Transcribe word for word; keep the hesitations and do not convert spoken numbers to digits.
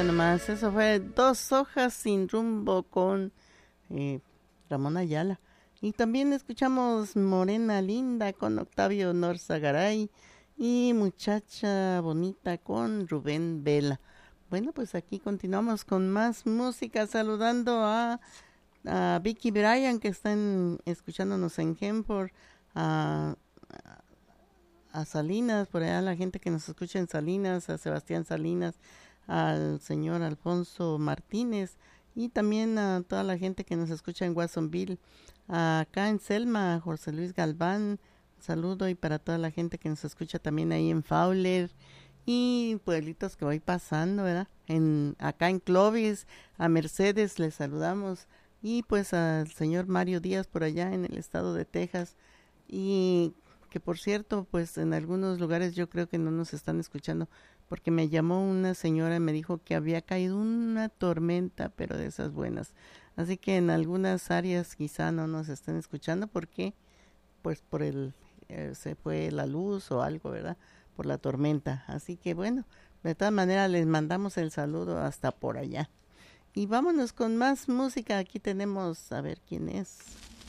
mira nomás, eso fue Dos hojas sin rumbo con eh, Ramón Ayala. Y también escuchamos Morena Linda con Octavio Norzagaray y Muchacha Bonita con Rubén Vela. Bueno, pues aquí continuamos con más música, saludando a, a Vicky Bryan, que están escuchándonos en Genford, a, a Salinas, por allá la gente que nos escucha en Salinas, a Sebastián Salinas, al señor Alfonso Martínez, y también a toda la gente que nos escucha en Watsonville, acá en Selma, a José Luis Galván, saludo, y para toda la gente que nos escucha también ahí en Fowler y pueblitos que voy pasando, ¿verdad? En, acá en Clovis, a Mercedes les saludamos, y pues al señor Mario Díaz por allá en el estado de Texas, y que por cierto, pues en algunos lugares yo creo que no nos están escuchando, porque me llamó una señora y me dijo que había caído una tormenta, pero de esas buenas. Así que en algunas áreas quizá no nos estén escuchando porque pues por el eh, se fue la luz o algo, ¿verdad? Por la tormenta. Así que bueno, de todas maneras les mandamos el saludo hasta por allá. Y vámonos con más música. Aquí tenemos, a ver quién es.